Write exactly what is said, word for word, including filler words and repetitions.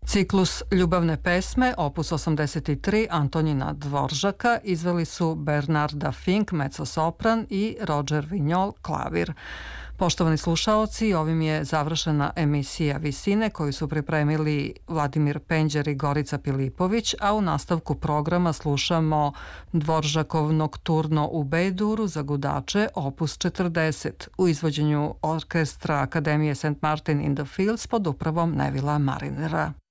Ciklus ljubavne pesme, opus osamdeset tri Antonina Dvoržaka, izveli su Bernarda Fink, mezzosopran i Roger Vignol, klavir. Poštovani slušaoci, ovim je završena emisija Visine koju su pripremili Vladimir Penđer i Gorica Pilipović, a u nastavku programa slušamo Dvoržakov nokturno u B-duru za gudače opus četrdeset u izvođenju orkestra Akademije Saint Martin in the Fields pod upravom Nevila Marinera.